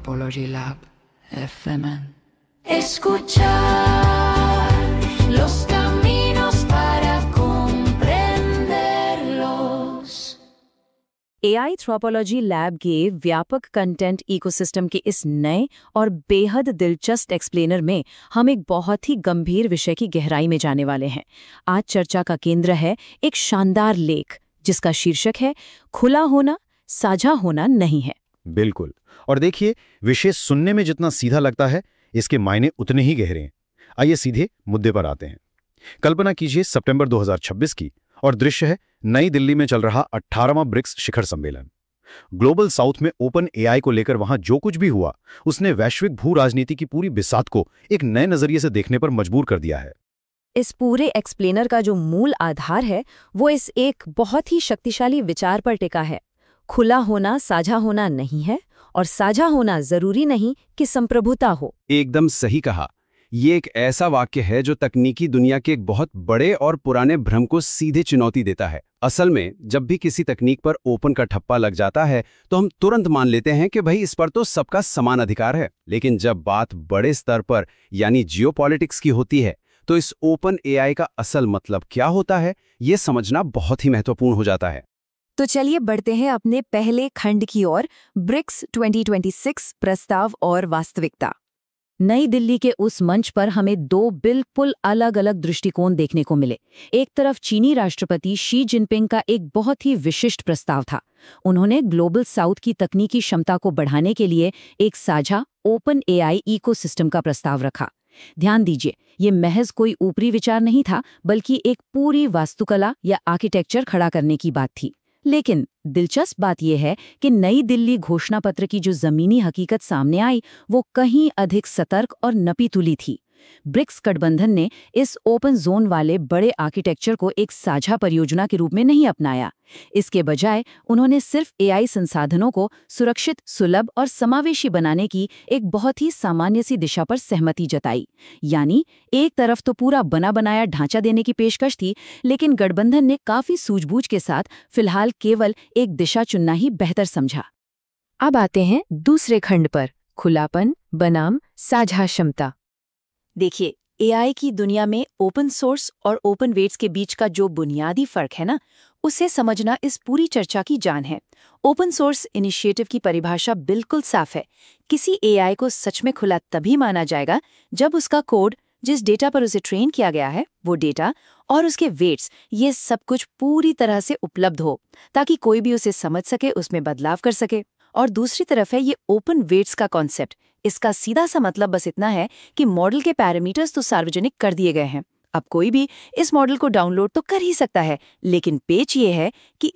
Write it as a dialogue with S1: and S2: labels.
S1: Tropology Lab FM.
S2: Escuchar los caminos para comprenderlos.
S3: AI Tropology Lab के व्यापक content ecosystem के इस नए और बेहद दिलचस्प एक्सप्लेनर में हम एक बहुत ही गंभीर विषय की गहराई में जाने वाले हैं। आज चर्चा का केंद्र है एक शानदार लेख जिसका शीर्षक है खुला होना, साझा होना नहीं है।
S4: बिल्कुल। और देखिए, विषय सुनने में जितना सीधा लगता है, इसके मायने उतने ही गहरे हैं। आइए सीधे मुद्दे पर आते हैं। कल्पना कीजिए सितंबर 2026 की, और दृश्य है नई दिल्ली में चल रहा 18वां ब्रिक्स शिखर सम्मेलन। ग्लोबल साउथ में ओपन एआई को लेकर वहां जो कुछ भी हुआ, उसने वैश्विक भू राजनीति की पूरी बिसात को एक नए नजरिए से देखने पर मजबूर कर दिया है।
S3: इस पूरे एक्सप्लेनर का जो मूल आधार है वो इस एक बहुत ही शक्तिशाली विचार पर टिका है। खुला होना साझा होना नहीं है, और साझा होना जरूरी नहीं कि संप्रभुता हो।
S5: एकदम सही कहा। ये एक ऐसा वाक्य है जो तकनीकी दुनिया के एक बहुत बड़े और पुराने भ्रम को सीधे चुनौती देता है। असल में जब भी किसी तकनीक पर ओपन का ठप्पा लग जाता है तो हम तुरंत मान लेते हैं कि भाई इस पर तो सबका समान अधिकार है। लेकिन जब बात बड़े स्तर पर यानी जियोपॉलिटिक्स की होती है तो इस ओपन एआई का असल मतलब क्या होता है, ये समझना बहुत ही महत्वपूर्ण हो जाता है।
S3: तो चलिए बढ़ते हैं अपने पहले खंड की ओर, ब्रिक्स 2026 प्रस्ताव और वास्तविकता। नई दिल्ली के उस मंच पर हमें दो बिल्कुल अलग अलग दृष्टिकोण देखने को मिले। एक तरफ चीनी राष्ट्रपति शी जिनपिंग का एक बहुत ही विशिष्ट प्रस्ताव था। उन्होंने ग्लोबल साउथ की तकनीकी क्षमता को बढ़ाने के लिए एक साझा ओपन एआई इकोसिस्टम का प्रस्ताव रखा। ध्यान दीजिए, ये महज कोई ऊपरी विचार नहीं था, बल्कि एक पूरी वास्तुकला या आर्किटेक्चर खड़ा करने की बात थी। लेकिन दिलचस्प बात यह है कि नई दिल्ली घोषणा पत्र की जो जमीनी हकीकत सामने आई वो कहीं अधिक सतर्क और नपीतुली थी। ब्रिक्स गठबंधन ने इस ओपन जोन वाले बड़े आर्किटेक्चर को एक साझा परियोजना के रूप में नहीं अपनाया। इसके बजाय उन्होंने सिर्फ एआई संसाधनों को सुरक्षित, सुलभ और समावेशी बनाने की एक बहुत ही सामान्य सी दिशा पर सहमति जताई। यानी एक तरफ तो पूरा बना बनाया ढांचा देने की पेशकश थी, लेकिन गठबंधन ने काफी सूझबूझ के साथ फिलहाल केवल एक दिशा चुनना ही बेहतर समझा। अब आते हैं दूसरे खंड पर, खुलापन बनाम साझा क्षमता। देखिए, एआई की दुनिया में ओपन सोर्स और ओपन वेट्स के बीच का जो बुनियादी फर्क है ना, उसे समझना इस पूरी चर्चा की जान है। ओपन सोर्स इनिशिएटिव की परिभाषा बिल्कुल साफ है। किसी एआई को सच में खुला तभी माना जाएगा जब उसका कोड, जिस डेटा पर उसे ट्रेन किया गया है, वो डेटा और उसके वेट्स, ये सब कुछ पूरी तरह से उपलब्ध हो, ताकि कोई भी उसे समझ सके, उसमें बदलाव कर सके। और दूसरी तरफ है ये ओपन वेट्स का कॉन्सेप्ट। इसका सीधा सा मतलब बस इतना है कि मॉडल के पैरामीटर्स तो सार्वजनिक कर दिए गए हैं। अब कोई भी इस मॉडल को डाउनलोड तो कर ही सकता है, लेकिन पेच ये है कि